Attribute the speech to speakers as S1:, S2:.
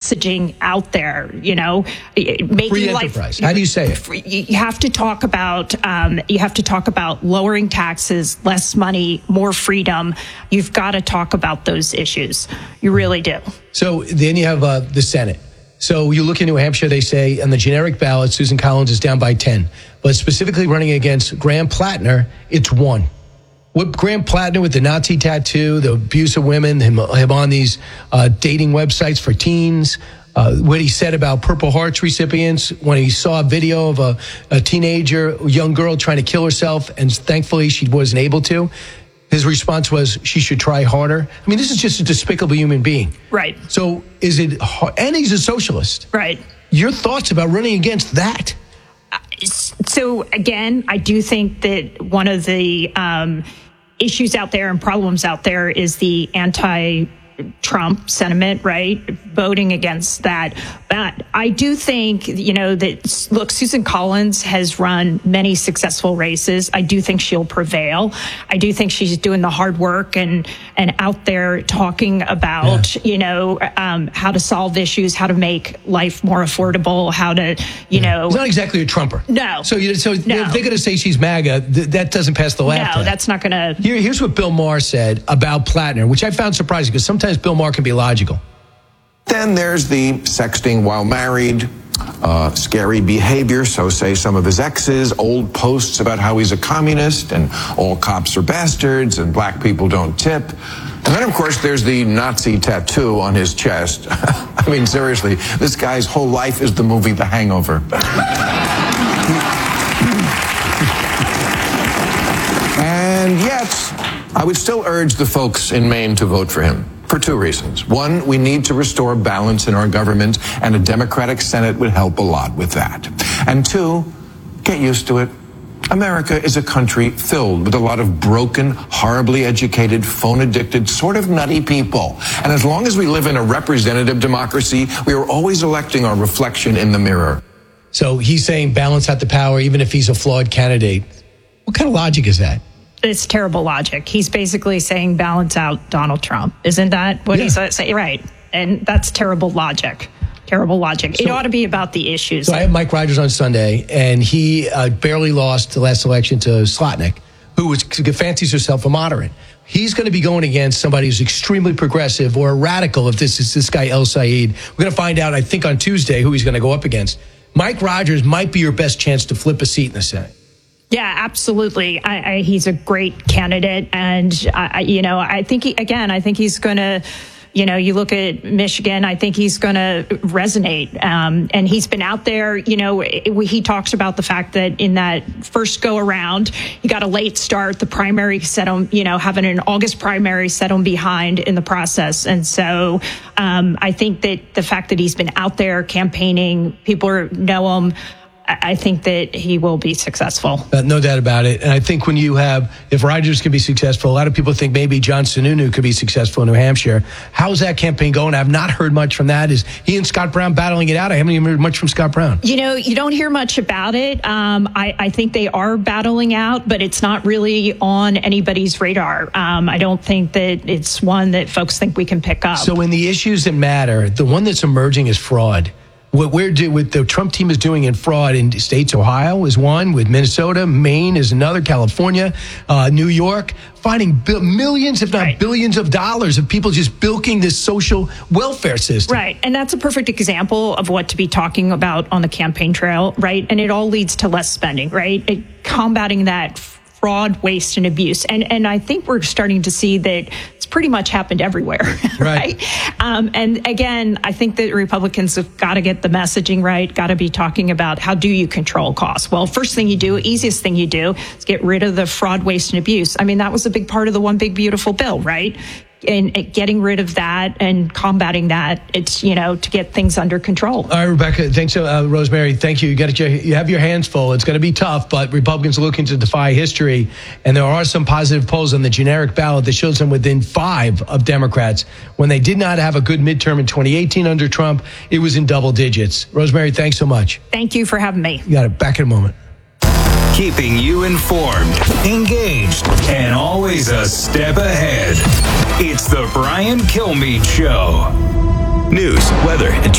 S1: messaging out there, making
S2: free
S1: life.
S2: Enterprise. How do you say it?
S1: You have to talk about lowering taxes, less money, more freedom. You've got to talk about those issues. You really do.
S2: So then you have the Senate. So you look in New Hampshire, they say on the generic ballot, Susan Collins is down by 10. But specifically running against Graham Plattner, it's 1. What Graham Plattner with the Nazi tattoo, the abuse of women, him on these dating websites for teens, what he said about Purple Hearts recipients when he saw a video of a teenager, a young girl trying to kill herself, and thankfully she wasn't able to. His response was, she should try harder. I mean, this is just a despicable human being.
S1: Right.
S2: So and he's a socialist.
S1: Right.
S2: Your thoughts about running against that?
S1: So, again, I do think that one of the issues out there and problems out there is the anti-Trump sentiment, right? Voting against that. But I do think, that, look, Susan Collins has run many successful races. I do think she'll prevail. I do think she's doing the hard work and out there talking about, how to solve issues, how to make life more affordable, how to,
S2: It's not exactly a Trumper.
S1: No.
S2: So if they're going to say she's MAGA, that doesn't pass the lab test.
S1: No, that's not going to.
S2: Here's what Bill Maher said about Plattner, which I found surprising because sometimes Bill Maher can be logical.
S3: Then there's the sexting while married, scary behavior, so say some of his exes, old posts about how he's a communist and all cops are bastards and black people don't tip. And then, of course, there's the Nazi tattoo on his chest. I mean, seriously, this guy's whole life is the movie The Hangover. And yet, I would still urge the folks in Maine to vote for him. For 2 reasons. 1, we need to restore balance in our government, and a Democratic Senate would help a lot with that. And 2, get used to it. America is a country filled with a lot of broken, horribly educated, phone-addicted, sort of nutty people. And as long as we live in a representative democracy, we are always electing our reflection in the mirror.
S2: So he's saying balance out the power, even if he's a flawed candidate. What kind of logic is that?
S1: It's terrible logic. He's basically saying balance out Donald Trump. Isn't that what he's saying? Right. And that's terrible logic. Terrible logic. It ought to be about the issues.
S2: So I have Mike Rogers on Sunday, and he barely lost the last election to Slotnick, who fancies herself a moderate. He's going to be going against somebody who's extremely progressive or a radical if this is this guy El Said. We're going to find out, I think, on Tuesday who he's going to go up against. Mike Rogers might be your best chance to flip a seat in the Senate.
S1: Yeah, absolutely. He's a great candidate. And, I think, I think he's going to, you look at Michigan, I think he's going to resonate. And he's been out there, he talks about the fact that in that first go around, he got a late start. The primary set him, having an August primary set him behind in the process. And so I think that the fact that he's been out there campaigning, people know him. I think that he will be successful.
S2: No doubt about it. And I think if Rogers can be successful, a lot of people think maybe John Sununu could be successful in New Hampshire. How's that campaign going? I've not heard much from that. Is he and Scott Brown battling it out? I haven't even heard much from Scott Brown.
S1: You don't hear much about it. I think they are battling out, but it's not really on anybody's radar. I don't think that it's one that folks think we can pick up.
S2: So in the issues that matter, the one that's emerging is fraud. What the Trump team is doing in fraud in states, Ohio is one, with Minnesota, Maine is another, California, New York, finding millions, if not billions of dollars of people just bilking this social welfare system.
S1: Right. And that's a perfect example of what to be talking about on the campaign trail, right? And it all leads to less spending, right? Combating that fraud, waste, and abuse. And I think we're starting to see that it's pretty much happened everywhere, right? And again, I think that Republicans have got to get the messaging right, got to be talking about how do you control costs? Well, first thing you do, easiest thing you do is get rid of the fraud, waste, and abuse. I mean, that was a big part of the One Big Beautiful Bill, right? And getting rid of that and combating that, it's, to get things under control.
S2: All right, Rebecca, thanks, Rosemary. Thank you. You have your hands full. It's going to be tough, but Republicans are looking to defy history. And there are some positive polls on the generic ballot that shows them within 5 of Democrats. When they did not have a good midterm in 2018 under Trump, it was in double digits. Rosemary, thanks so much.
S1: Thank you for having me.
S2: You got it. Back in a moment.
S4: Keeping you informed, engaged, and always a step ahead. It's the Brian Kilmeade Show. News, weather, and